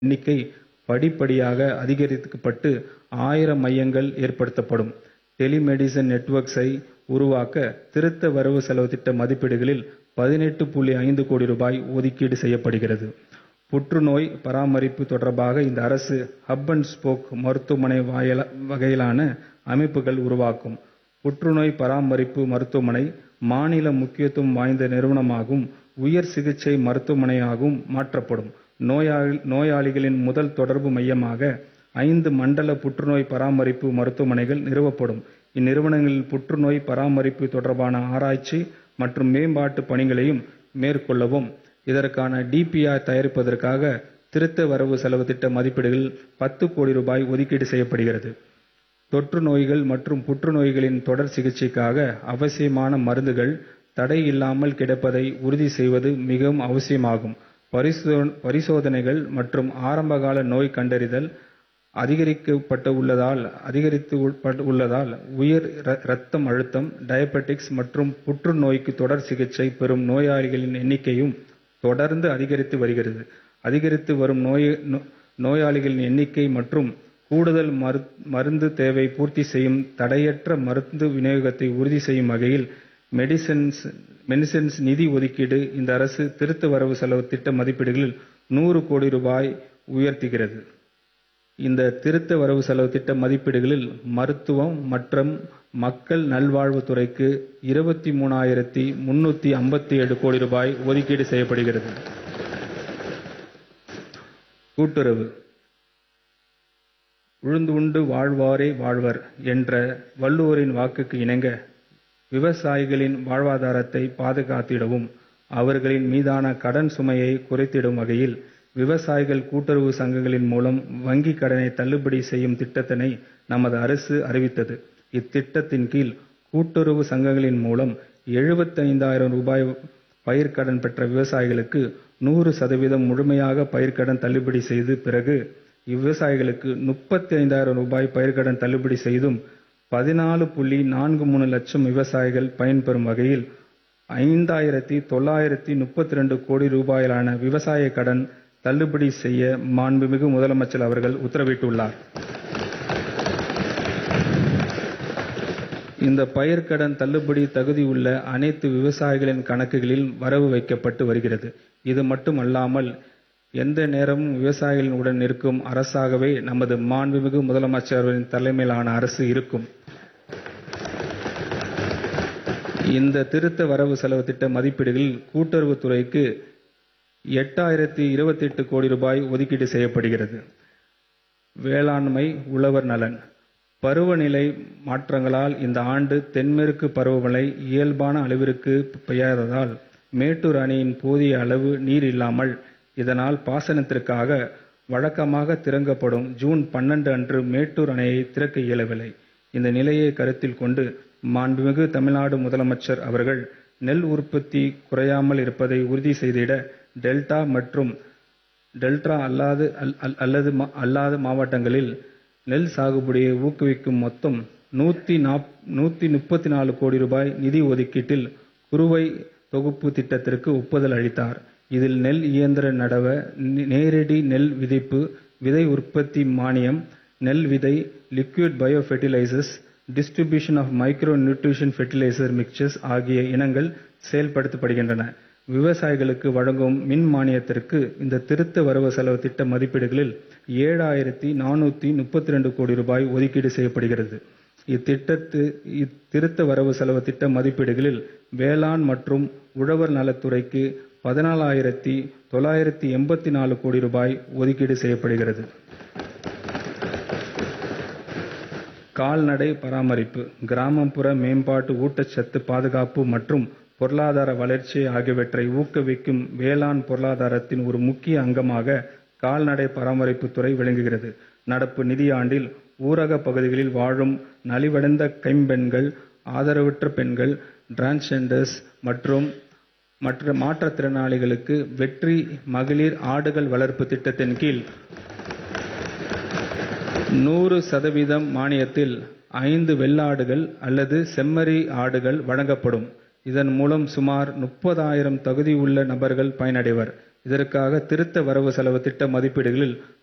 எண்ணிக்கை படிப்படியாக அதிகரிக்கப்பட்டு 1000 மையங்கள் ஏற்படுத்தப்படும். டெலிமெடிசின் நெட்வொர்க்ஸை உருவாக்க திருத்த வரவு செலவு திட்ட மதிப்பீடுகளில் 18.5 கோடி ரூபாய் ஒதுக்கீடு செய்யப்படுகிறது. புற்றுநோய் பராமரிப்பு தொடர்பாக இந்த அரசு ஹப் அண்ட் ஸ்போக் மருத்துவமனை வகையிலான அமைப்புகள் உருவாக்கும். புற்றுநோய் பராமரிப்பு மருத்துவமனை மாநில முக்கியத்துவம் வாய்ந்த நிறுவனமாகவும் உயர் சிகிச்சை மருத்துவமனையாகவும் மாற்றப்படும். நோயாளிகளின் முதல் தொடர்பு மையமாக 5 மண்டல புற்றுநோய் பராமரிப்பு மருத்துவமனைகள் நிறுவப்படும். இந்நிறுவனங்களில் புற்றுநோய் பராமரிப்பு தொடர்பான ஆராய்ச்சி மற்றும் மேம்பாட்டு பணிகளையும் மேற்கொள்ளவும். இதற்கான டிபிஆர் தயாரிப்பதற்காக திருத்த வரவு செலவு திட்ட மதிப்பீடுகளில் 10 கோடி ரூபாய் ஒதுக்கீடு செய்யப்படுகிறது. தொற்று நோய்கள் மற்றும் புற்றுநோய்களின் தொடர் சிகிச்சைக்காக அவசியமான மருந்துகள் தடை இல்லாமல் கிடைப்பதை உறுதி செய்வது மிகவும் அவசியமாகும். பரிசோதனைகள் மற்றும் ஆரம்பகால நோய் கண்டறிதல் அதிகரித்துள்ளதால் உயர் இரத்த அழுத்தம், டயபெட்டிக்ஸ் மற்றும் புற்றுநோய்க்கு தொடர் சிகிச்சை பெறும் நோயாளிகளின் எண்ணிக்கையும் தொடர்ந்து அதிகரித்து வருகிறது. அதிகரித்து வரும் நோயாளிகளின் எண்ணிக்கை மற்றும் கூடுதல் மருந்து தேவை பூர்த்தி செய்யும் தடையற்ற மருந்து விநியோகத்தை உறுதி செய்யும் வகையில் மெடிசின்ஸ் நிதி ஒதுக்கீடு இந்த அரசு திருத்த வரவு செலவு திட்ட மதிப்பீடுகளில் 100 கோடி ரூபாய் உயர்த்துகிறது. இந்த திருத்த வரவு செலவு திட்ட மதிப்பீடுகளில் மருத்துவம் மற்றும் மக்கள் நல்வாழ்வுத்துறைக்கு 23,357 கோடி ரூபாய் ஒதுக்கீடு செய்யப்படுகிறது. கூட்டுறவு உழுந்து உண்டு வாழ்வாரே வாழ்வர் என்ற வள்ளுவரின் வாக்குக்கு இணங்க விவசாயிகளின் வாழ்வாதாரத்தை பாதுகாத்திடவும் அவர்களின் மீதான கடன் சுமையை குறைத்திடும் வகையில் விவசாயிகள் கூட்டுறவு சங்கங்களின் மூலம் வங்கி கடனை தள்ளுபடி செய்யும் திட்டத்தினை நமது அரசு அறிவித்தது. இத்திட்டத்தின் கீழ் கூட்டுறவு சங்கங்களின் மூலம் 75,000 ரூபாய் பயிர்க்கடன் பெற்ற விவசாயிகளுக்கு 100% முழுமையாக பயிர்க்கடன் தள்ளுபடி செய்து பிறகு இவ்விவசாயிகளுக்கு 35,000 ரூபாய் பயிர்க்கடன் தள்ளுபடி செய்தும் 14.43 லட்சம் விவசாயிகள் பயன்பெறும் வகையில் 5,932 கோடி ரூபாயிலான விவசாய கடன் தள்ளுபடி செய்ய மாண்புமிகு முதலமைச்சர் அவர்கள் உத்தரவிட்டுள்ளார். இந்த பயிர்க்கடன் தள்ளுபடி தகுதியுள்ள அனைத்து விவசாயிகளின் கணக்குகளில் வரவு வைக்கப்பட்டு வருகிறது. இது மட்டுமல்லாமல் எந்த நேரமும் விவசாயிகளின் உடன் நிற்கும் அரசாகவே நமது மாண்புமிகு முதலமைச்சரின் தலைமையிலான அரசு இருக்கும். இந்த திருத்த வரவு செலவு திட்ட மதிப்பீடுகளில் கூட்டுறவுத்துறைக்கு 8,028 கோடி ரூபாய் ஒதுக்கீடு செய்யப்படுகிறது. வேளாண்மை உழவர் நலன் பருவநிலை மாற்றங்களால் இந்த ஆண்டு தென்மேற்கு பருவமழை இயல்பான அளவிற்கு பெய்யாததால் மேட்டூர் அணையின் போதிய அளவு நீர் இல்லாமல் இதனால் பாசனத்திற்காக வழக்கமாக திறக்கப்படும் ஜூன் 12 அன்று மேட்டூர் அணையை திறக்க இயலவில்லை. இந்த நிலையை கருத்தில் கொண்டு மாண்புமிகு தமிழ்நாடு முதலமைச்சர் அவர்கள் நெல் உற்பத்தி குறையாமல் இருப்பதை உறுதி செய்திட டெல்டா மற்றும் டெல்டா அல்லாத மாவட்டங்களில் நெல் சாகுபடியை ஊக்குவிக்கும் மொத்தம் 134 கோடி ரூபாய் நிதி ஒதுக்கீட்டில் குறுவை தொகுப்பு திட்டத்திற்கு ஒப்புதல் அளித்தார். இதில் நெல் இயந்திர நடவ, நேரடி நெல் விதைப்பு, விதை உற்பத்தி மானியம், நெல் விதை, liquid bio fertilisers, distribution of micro nutrition fertiliser mixtures ஆகிய இனங்கள் செயல்படுத்தப்படுகின்றன. விவசாயிகளுக்கு வழங்கும் மின் மானியத்திற்கு இந்த திருத்த வரவு செலவு திட்ட மதிப்பீடுகளில் 7,432 கோடி ரூபாய் ஒதுக்கீடு செய்யப்படுகிறது. இத்திருத்த வரவு செலவு திட்ட மதிப்பீடுகளில் வேளாண் மற்றும் உழவர் நலத்துறைக்கு 14,984 கோடி ரூபாய் ஒதுக்கீடு செய்யப்படுகிறது. கால்நடை பராமரிப்பு, கிராமப்புற மேம்பாட்டு, ஊட்டச்சத்து பாதுகாப்பு மற்றும் பொருளாதார வளர்ச்சி ஆகியவற்றை ஊக்குவிக்கும் வேளாண் பொருளாதாரத்தின் ஒரு முக்கிய அங்கமாக கால்நடை பராமரிப்பு துறை விளங்குகிறது. நடப்பு நிதியாண்டில் ஊரக பகுதிகளில் வாழும் நலிவடைந்த கைம்பெண்கள், ஆதரவற்ற பெண்கள், டிரான்ஸ்ஜெண்டர்ஸ் மற்றும் மற்ற மாற்றுத்திறனாளிகளுக்கு வெற்றி மகளிர் ஆடுகள் வளர்ப்பு திட்டத்தின் கீழ் 100% மானியத்தில் 5 வெள்ளாடுகள் அல்லது செம்மறி ஆடுகள் வழங்கப்படும். இதன் மூலம் சுமார் 30,000 தகுதியுள்ள நபர்கள் பயனடைவர். இதற்காக திருத்த வரவு செலவு திட்ட மதிப்பீடுகளில்